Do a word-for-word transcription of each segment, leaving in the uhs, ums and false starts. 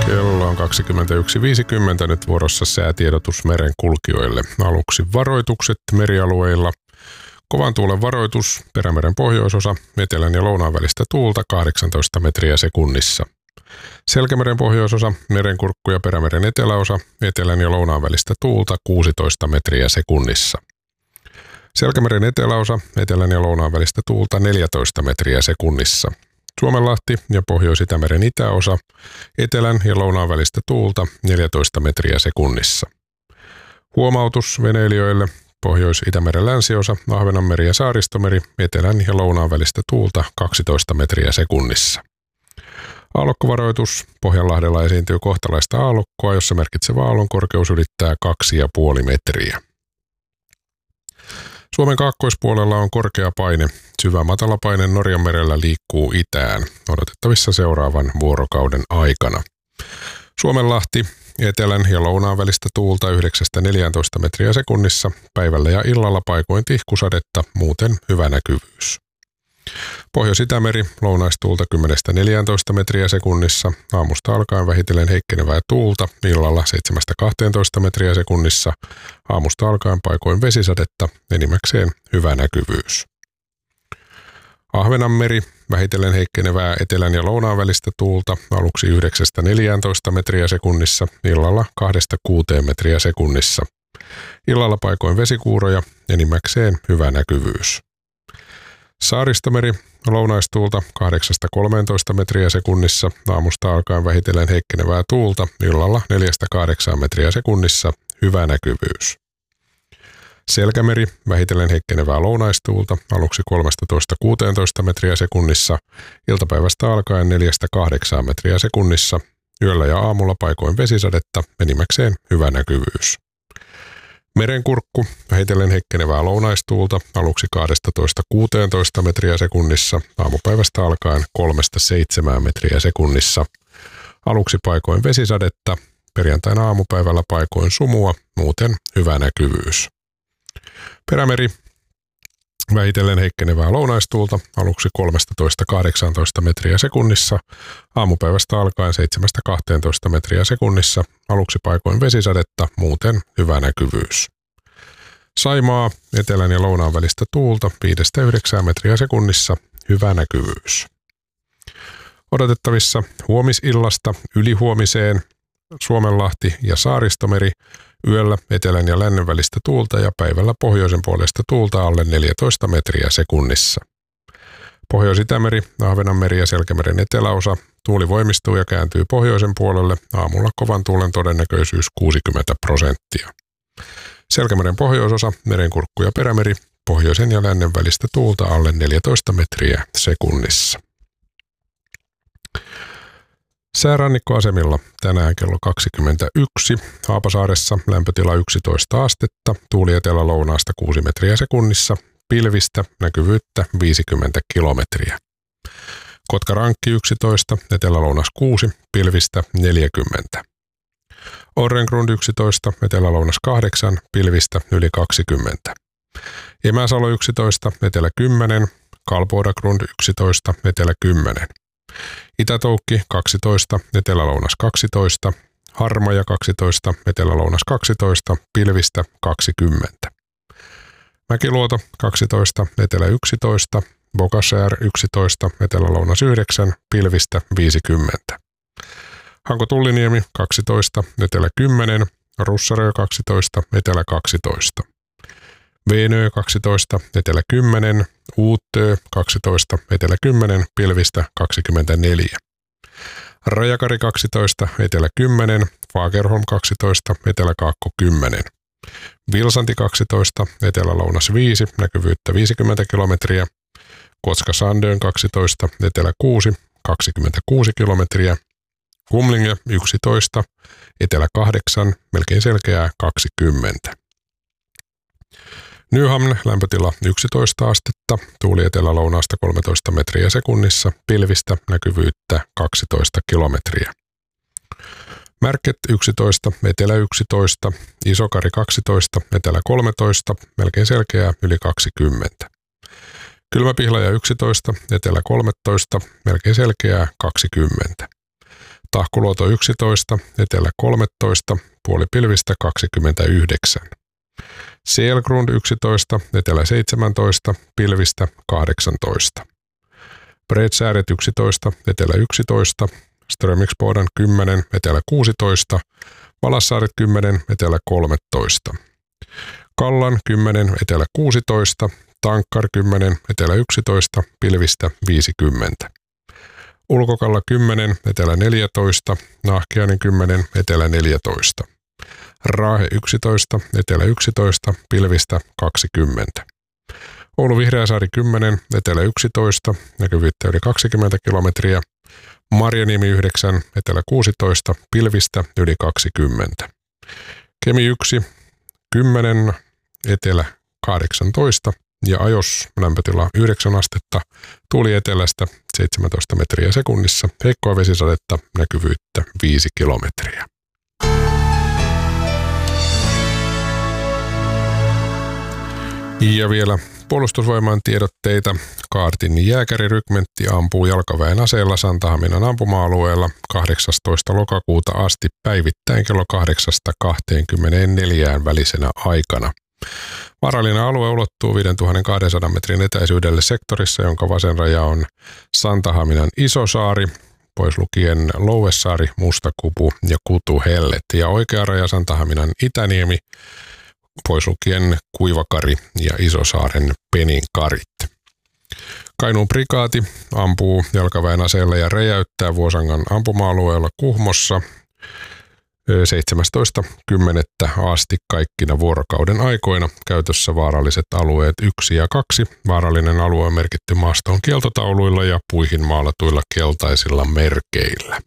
Kello on kaksikymmentäyksi viisikymmentä, nyt vuorossa säätiedotus merenkulkijoille. Aluksi varoitukset merialueilla. Kovan tuulen varoitus, Perämeren pohjoisosa, etelän ja lounaan välistä tuulta kahdeksantoista metriä sekunnissa. Selkämeren pohjoisosa, Merenkurkku ja Perämeren eteläosa, etelän ja lounaan välistä tuulta kuusitoista metriä sekunnissa. Selkämeren eteläosa, etelän ja lounaan välistä tuulta neljätoista metriä sekunnissa. Suomenlahti ja Pohjois-Itämeren itäosa, etelän ja lounaan välistä tuulta neljätoista metriä sekunnissa. Huomautus veneilijöille: Pohjois-Itämeren länsiosa, Ahvenanmeri ja Saaristomeri, etelän ja lounaan välistä tuulta kaksitoista metriä sekunnissa. Aallokkovaroitus: Pohjanlahdella esiintyy kohtalaista aallokkoa, jossa merkitsevä aallon korkeus ylittää kaksi pilkku viisi metriä. Suomen kaakkoispuolella on korkea paine. Syvä matalapaine Norjanmerellä liikkuu itään, odotettavissa seuraavan vuorokauden aikana. Suomenlahti, etelän ja lounaan välistä tuulta yhdeksästä neljääntoista metriä sekunnissa, päivällä ja illalla paikoin tihkusadetta, muuten hyvä näkyvyys. Pohjois-Itämeri, lounaistuulta kymmenestä neljääntoista metriä sekunnissa, aamusta alkaen vähitellen heikkenevää tuulta, illalla seitsemästä kahteentoista metriä sekunnissa, aamusta alkaen paikoin vesisadetta, enimmäkseen hyvä näkyvyys. Ahvenanmeri, vähitellen heikkenevää etelän ja lounaan välistä tuulta, aluksi yhdeksästä neljääntoista metriä sekunnissa, illalla kahdesta kuuteen metriä sekunnissa. Illalla paikoin vesikuuroja, enimmäkseen hyvä näkyvyys. Saaristomeri, lounaistuulta kahdeksasta kolmeentoista metriä sekunnissa, aamusta alkaen vähitellen heikkenevää tuulta, illalla neljästä kahdeksaan metriä sekunnissa, hyvä näkyvyys. Selkämeri, vähitellen heikkenevää lounaistuulta, aluksi kolmetoista kuusitoista metriä sekunnissa, iltapäivästä alkaen neljästä kahdeksaan metriä sekunnissa, yöllä ja aamulla paikoin vesisadetta, enimmäkseen hyvä näkyvyys. Merenkurkku, vähitellen heikkenevää lounaistuulta, aluksi kaksitoista kuusitoista metriä sekunnissa, aamupäivästä alkaen kolmesta seitsemään metriä sekunnissa. Aluksi paikoin vesisadetta, perjantaina aamupäivällä paikoin sumua, muuten hyvä näkyvyys. Perämeri, vähitellen heikkenevää lounaistuulta, aluksi kolmetoista kahdeksantoista metriä sekunnissa, aamupäivästä alkaen seitsemästä kahteentoista metriä sekunnissa, aluksi paikoin vesisadetta, muuten hyvä näkyvyys. Saimaa, etelän ja lounaan välistä tuulta viidestä yhdeksään metriä sekunnissa, hyvä näkyvyys. Odotettavissa huomisillasta ylihuomiseen Suomenlahti ja Saaristomeri, yöllä etelän ja lännen välistä tuulta ja päivällä pohjoisen puolesta tuulta alle neljätoista metriä sekunnissa. Pohjois-Itämeri, Ahvenanmeri ja Selkämeren eteläosa, tuuli voimistuu ja kääntyy pohjoisen puolelle, aamulla kovan tuulen todennäköisyys kuusikymmentä prosenttia. Selkämeren pohjoisosa, Merenkurkku ja Perämeri, pohjoisen ja lännen välistä tuulta alle neljätoista metriä sekunnissa. Säärannikkoasemilla tänään kello kaksikymmentäyksi, Haapasaaressa lämpötila yksitoista astetta, tuuli etelä-lounaasta kuusi metriä sekunnissa, pilvistä, näkyvyyttä viisikymmentä kilometriä. Kotkarankki yksitoista, etelä-lounas kuusi, pilvistä neljäkymmentä. Orrengrund yksitoista, etelä-lounas kahdeksan, pilvistä yli kaksikymmentä. Emäsalo yksitoista, etelä kymmenen, Kalpodagrund yksitoista, etelä kymmenen. Itätoukki kaksitoista, etelä-lounas kaksitoista, Harmaja kaksitoista, etelä-lounas kaksitoista, pilvistä kaksikymmentä. Mäkiluoto kaksitoista, etelä yksitoista, Bokasaar yksitoista, etelä-lounas yhdeksän, pilvistä viisikymmentä. Hanko-Tulliniemi kaksitoista, etelä kymmenen, Russarö kaksitoista, etelä kaksitoista. Veenö kaksitoista, etelä kymmenen, Uuttö kaksitoista, etelä kymmenen, pilvistä kaksikymmentäneljä. Rajakari kaksitoista, etelä kymmenen, Fagerholm kaksitoista, etelä kaakko kymmenen. Vilsanti kaksitoista, etelä-lounas viisi, näkyvyyttä viisikymmentä kilometriä. Kotka-Sandön kaksitoista, etelä kuusi, kaksikymmentäkuusi kilometriä. Kumlinge yksitoista, etelä kahdeksan, melkein selkeää kaksikymmentä. Nyhamn lämpötila yksitoista astetta, tuuli etelä-lounaasta kolmetoista metriä sekunnissa, pilvistä, näkyvyyttä kaksitoista kilometriä. Märket yksitoista, etelä yksitoista, Isokari kaksitoista, etelä kolmetoista, melkein selkeää yli kaksikymmentä. Kylmäpihlaja yksitoista, etelä kolmetoista, melkein selkeää kaksikymmentä. Tahkuluoto yksitoista, etelä kolmetoista, puolipilvistä kaksikymmentäyhdeksän. Selgrund yksitoista, etelä seitsemäntoista, pilvistä kahdeksantoista. Bredsääret yksitoista, etelä yksitoista, Strömingsboden kymmenen, etelä kuusitoista, Valassaaret kymmenen, etelä kolmetoista. Kallan kymmenen, etelä kuusitoista, Tankkar kymmenen, etelä yksitoista, pilvistä viisikymmentä. Ulkokalla kymmenen, etelä neljätoista, Nahkiainen kymmenen, etelä neljätoista. Raahe yksitoista, etelä yksitoista, pilvistä kaksikymmentä. Oulu Vihreäsaari kymmenen, etelä yksitoista, näkyvyyttä yli kaksikymmentä kilometriä. Marjaniemi yhdeksän, etelä kuusitoista, pilvistä yli kaksikymmentä. Kemi yksi, kymmenen, etelä kahdeksantoista ja Ajos lämpötila yhdeksän astetta, tuuli etelästä seitsemäntoista metriä sekunnissa, heikkoa vesisadetta, näkyvyyttä viisi kilometriä. Ja vielä puolustusvoiman tiedotteita. Kaartin jääkärirykmentti ampuu jalkaväen aseella Santahaminan ampuma-alueella kahdeksastoista lokakuuta asti päivittäin kello kahdeksasta kahteenkymmeneenneljään välisenä aikana. Vaarallinen alue ulottuu viisituhatta metrin etäisyydelle sektorissa, jonka vasen raja on Santahaminan Isosaari, pois lukien Louesaari, Mustakupu ja Kutuhellet, ja oikea raja Santahaminan Itäniemi, pois lukien Kuivakari ja Isosaaren Peninkarit. Kainuun prikaati ampuu jalkaväen aseella ja räjäyttää Vuosangan ampuma-alueella Kuhmossa seitsemästoista kymmenettä asti kaikkina vuorokauden aikoina. Käytössä vaaralliset alueet yksi ja kaksi. Vaarallinen alue on merkitty maastoon kieltotauluilla ja puihin maalatuilla keltaisilla merkeillä.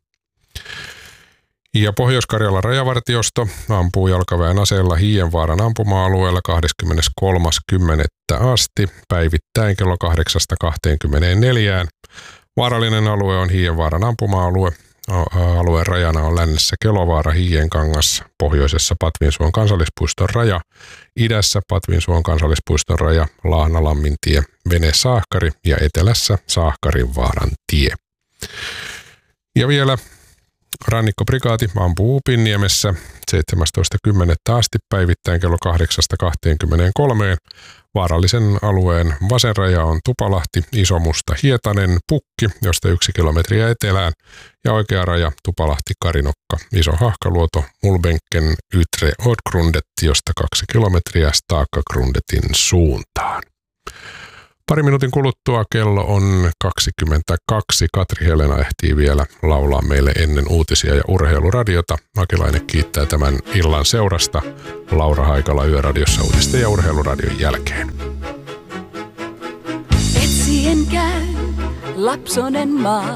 Ja Pohjois-Karjalan rajavartiosto ampuu jalkaväen aseella Hiienvaaran ampuma-alueella kahdeskymmeneskolmas kymmenettä asti päivittäin kello kahdeksasta kahteenkymmeneenneljään. Vaarallinen alue on Hiienvaaran ampuma-alue. Alueen rajana on lännessä Kelovaara, Hiienkangas, pohjoisessa Patvinsuon kansallispuiston raja, idässä Patvinsuon kansallispuiston raja, Laahnalammintie, Vene-Saahkari ja etelässä Saahkarinvaaran tie. Ja vielä rannikkoprikaati ampuu Upinniemessä seitsemästoista kymmenettä asti päivittäin kello kahdeksasta kahteenkymmeneenkolmeen. Vaarallisen alueen vasen raja on Tupalahti, Isomusta, Hietanen, Pukki, josta yksi kilometriä etelään, ja oikea raja Tupalahti, Karinokka, Iso Hahkaluoto, Mulbenken, Ytre, Odgrundet, josta kaksi kilometriä Staakagrundetin suuntaan. Pari minuutin kuluttua kello on kaksikymmentäkaksi. Katri Helena ehtii vielä laulaa meille ennen uutisia ja urheiluradiota. Akilainen kiittää tämän illan seurasta. Laura Haikala Yöradiossa uutisten ja urheiluradion jälkeen. Etsien käy lapsonen maa,